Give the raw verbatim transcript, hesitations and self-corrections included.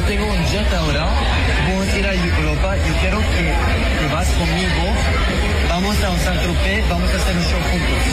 tengo un jet ahora, vamos a ir a Europa, yo quiero que te vas conmigo, vamos a un Saint-Tropez, vamos a hacer un show juntos.